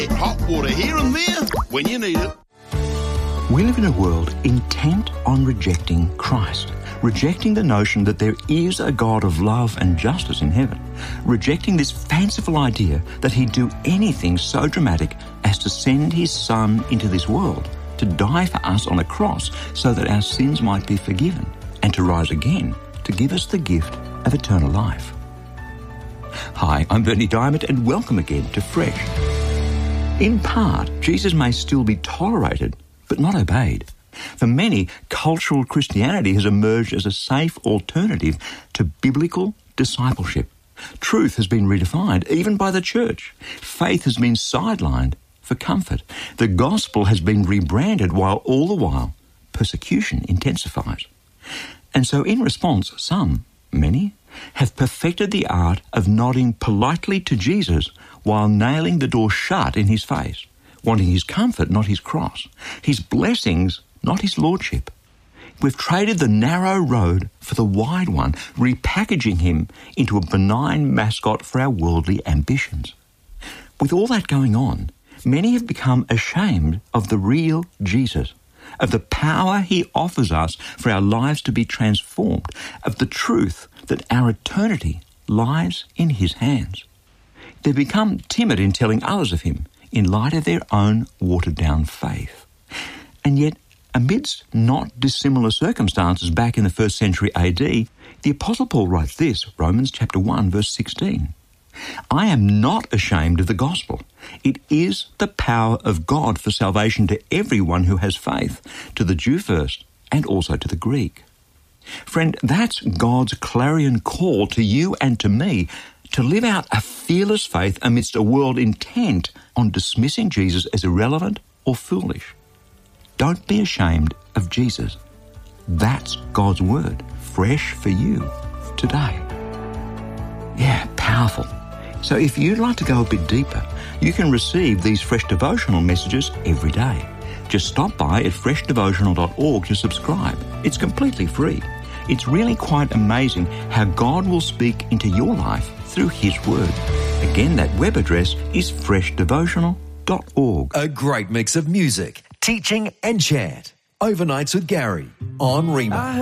Hot water here and there when you need it. We live in a world intent on rejecting Christ, rejecting the notion that there is a God of love and justice in heaven, rejecting this fanciful idea that he'd do anything so dramatic as to send his Son into this world to die for us on a cross so that our sins might be forgiven, and to rise again to give us the gift of eternal life. Hi, I'm Bernie Diamond, and welcome again to Fresh. In part, Jesus may still be tolerated, but not obeyed. For many, cultural Christianity has emerged as a safe alternative to biblical discipleship. Truth has been redefined, even by the church. Faith has been sidelined for comfort. The gospel has been rebranded, while all the while persecution intensifies. And so in response, many, have perfected the art of nodding politely to Jesus while nailing the door shut in his face, wanting his comfort, not his cross, his blessings, not his lordship. We've traded the narrow road for the wide one, repackaging him into a benign mascot for our worldly ambitions. With all that going on, many have become ashamed of the real Jesus, of the power he offers us for our lives to be transformed, of the truth that our eternity lies in his hands. They become timid in telling others of him in light of their own watered-down faith. And yet, amidst not dissimilar circumstances back in the 1st century AD, the Apostle Paul writes this, Romans chapter 1, verse 16. I am not ashamed of the gospel. It is the power of God for salvation to everyone who has faith, to the Jew first and also to the Greek. Friend, that's God's clarion call to you and to me to live out a fearless faith amidst a world intent on dismissing Jesus as irrelevant or foolish. Don't be ashamed of Jesus. That's God's word, fresh for you today. Yeah, powerful. So if you'd like to go a bit deeper, you can receive these Fresh Devotional messages every day. Just stop by at freshdevotional.org to subscribe. It's completely free. It's really quite amazing how God will speak into your life through his word. Again, that web address is freshdevotional.org. A great mix of music, teaching and chat. Overnights with Gary on Rhema.